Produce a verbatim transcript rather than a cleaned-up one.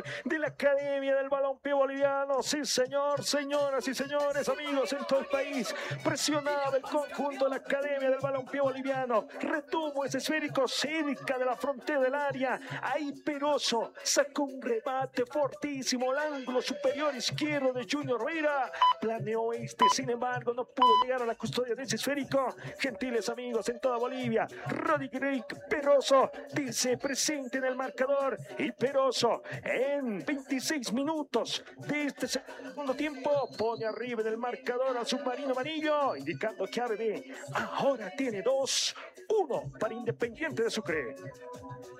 de la Academia del Balompié Boliviano. Sí, señor, señoras y señores, amigos en todo el país. Presionado el conjunto de la Academia del Balompié Boliviano. Retuvo ese esférico cerca de la frontera del área. Ahí Peroso sacó un rebate fortísimo al ángulo superior izquierdo de Junior Reira. Planeó este, sin embargo, no pudo llegar a la custodia de ese esférico. Gentiles amigos en toda Bolivia, Rodrigo Peroso dice presente en el marcador. Y Peroso en veintiséis minutos de este segundo tiempo pone arriba en el marcador al submarino amarillo, indicando que A B B ahora tiene dos uno para Independiente de Sucre.